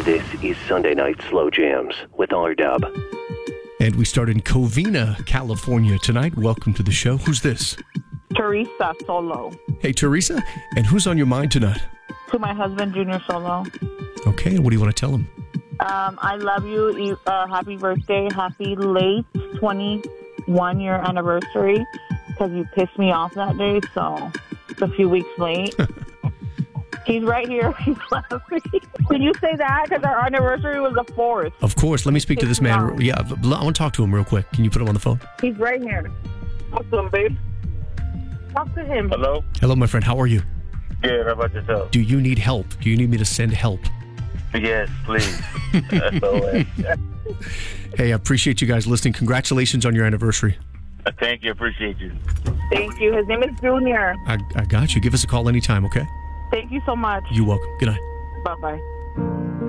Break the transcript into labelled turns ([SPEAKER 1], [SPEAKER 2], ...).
[SPEAKER 1] This is Sunday Night Slow Jams with R-Dub.
[SPEAKER 2] And we start in Covina, California tonight. Welcome to the show. Who's this?
[SPEAKER 3] Teresa Solo.
[SPEAKER 2] Hey, Teresa. And who's on your mind tonight?
[SPEAKER 3] To my husband, Junior Solo.
[SPEAKER 2] Okay, and what do you want to tell him?
[SPEAKER 3] I love you. Happy birthday. Happy late 21-year anniversary. Because you pissed me off that day, so it's a few weeks late. He's right here. He's laughing. Can you say that? Because our anniversary was the 4th.
[SPEAKER 2] Of course. Let me speak to this man. Yeah, I want to talk to him real quick. Can you put him on the phone?
[SPEAKER 3] He's right here.
[SPEAKER 4] Talk to him, babe.
[SPEAKER 3] Talk to him.
[SPEAKER 4] Hello?
[SPEAKER 2] Hello, my friend. How are you?
[SPEAKER 4] Good. How about yourself?
[SPEAKER 2] Do you need help? Do you need me to send help?
[SPEAKER 4] Yes, please. SOS.
[SPEAKER 2] Hey, I appreciate you guys listening. Congratulations on your anniversary.
[SPEAKER 4] Thank you. Appreciate you.
[SPEAKER 3] Thank you. His name is Junior.
[SPEAKER 2] I got you. Give us a call anytime, okay?
[SPEAKER 3] Thank you so much.
[SPEAKER 2] You're welcome. Good night.
[SPEAKER 3] Bye-bye.